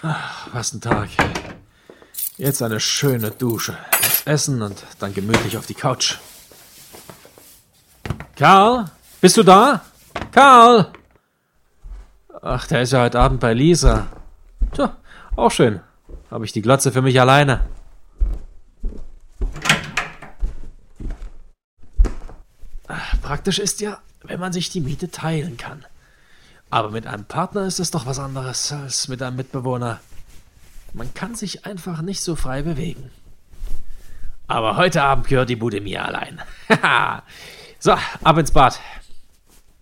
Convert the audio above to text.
Was ein Tag. Jetzt eine schöne Dusche, was essen und dann gemütlich auf die Couch. Karl, bist du da? Karl! Ach, der ist ja heute Abend bei Lisa. Tja, auch schön. Habe ich die Glotze für mich alleine. Praktisch ist ja, wenn man sich die Miete teilen kann. Aber mit einem Partner ist es doch was anderes als mit einem Mitbewohner. Man kann sich einfach nicht so frei bewegen. Aber heute Abend gehört die Bude mir allein. So, ab ins Bad.